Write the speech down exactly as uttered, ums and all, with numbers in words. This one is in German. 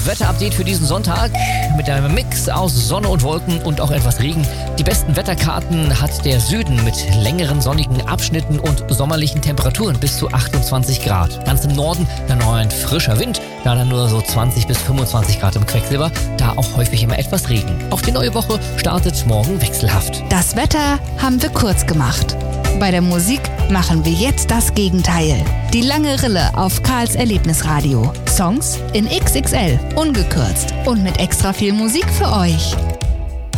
Wetterupdate für diesen Sonntag mit einem Mix aus Sonne und Wolken und auch etwas Regen. Die besten Wetterkarten hat der Süden mit längeren sonnigen Abschnitten und sommerlichen Temperaturen bis zu achtundzwanzig Grad. Ganz im Norden dann noch ein frischer Wind, da dann nur so zwanzig bis fünfundzwanzig Grad im Quecksilber, da auch häufig immer etwas Regen. Auch die neue Woche startet morgen wechselhaft. Das Wetter haben wir kurz gemacht. Bei der Musik machen wir jetzt das Gegenteil. Die lange Rille auf Karls Erlebnisradio. Songs in X X L, ungekürzt und mit extra viel Musik für euch.